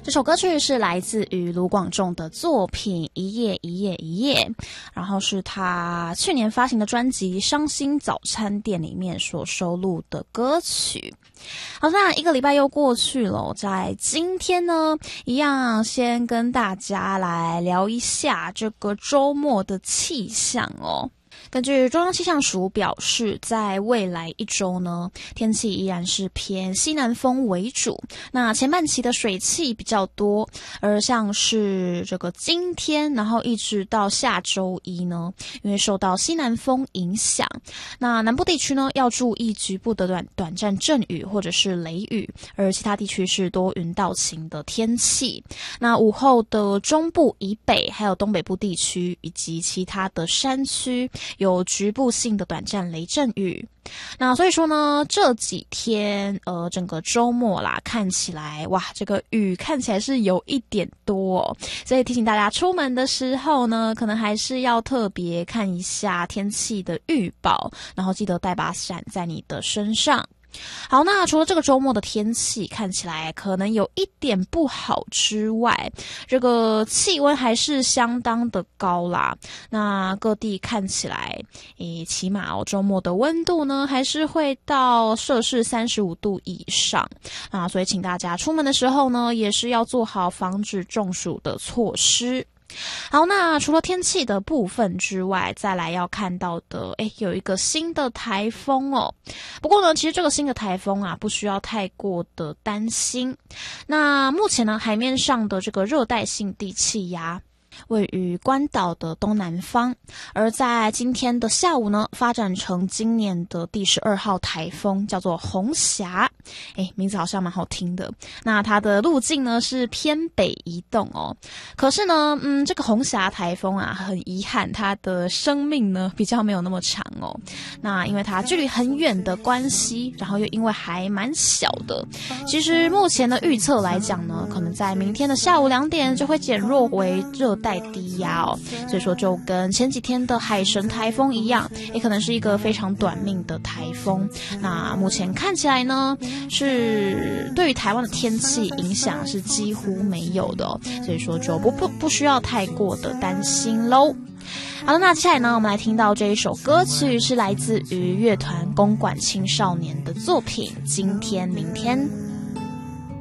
这首歌曲是来自于卢广仲的作品《一夜一夜一夜》，然后是他去年发行的专辑《伤心早餐店》里面所收录的歌曲。好，那一个礼拜又过去了，在今天呢，一样先跟大家来聊一下这个周末的气象哦。根据中央气象署表示，在未来一周呢，天气依然是偏西南风为主。那前半期的水汽比较多，而像是这个今天，然后一直到下周一呢，因为受到西南风影响，那南部地区呢要注意局部的短暂阵雨或者是雷雨，而其他地区是多云到晴的天气。那午后的中部以北，还有东北部地区以及其他的山区，有局部性的短暂雷阵雨。那所以说呢，这几天整个周末啦，看起来哇，这个雨看起来是有一点多哦，所以提醒大家出门的时候呢，可能还是要特别看一下天气的预报，然后记得带把伞在你的身上。好，那除了这个周末的天气看起来可能有一点不好之外，这个气温还是相当的高啦。那各地看起来起码周末的温度呢还是会到摄氏35度以上啊，所以请大家出门的时候呢也是要做好防止中暑的措施。好，那除了天气的部分之外，再来要看到的有一个新的台风哦。不过呢，其实这个新的台风啊，不需要太过的担心。那目前呢，海面上的这个热带性低气压位于关岛的东南方，而在今天的下午呢，发展成今年的第12号台风，叫做红霞。名字好像蛮好听的。那它的路径呢是偏北移动哦。可是呢，这个红霞台风啊，很遗憾，它的生命呢比较没有那么长哦。那因为它距离很远的关系，然后又因为还蛮小的，其实目前的预测来讲呢，可能在明天的下午2点就会减弱为热带低压哦，所以说就跟前几天的海神台风一样，也可能是一个非常短命的台风。那目前看起来呢，是对于台湾的天气影响是几乎没有的哦，所以说就不需要太过的担心咯。好了，那接下来呢，我们来听到这一首歌曲是来自于乐团公馆青少年的作品《今天明天》。